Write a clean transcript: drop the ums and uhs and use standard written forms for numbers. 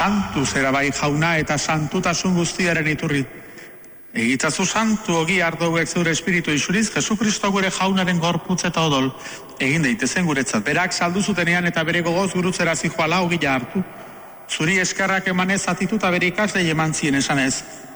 santu zera bai jauna eta santutasun guztiaren iturri. Egitzazu santu ogi ardauek zeure espiritu isuriz, Jesu Kristo gure jaunaren gorputz eta odol, egin daitezen guretzat. Berak saldu zutenean eta bere gogoz gurutzera zijoala ogila hartu. Zuri eskerrak emanez atituta bere ikaslei eman zien esanez.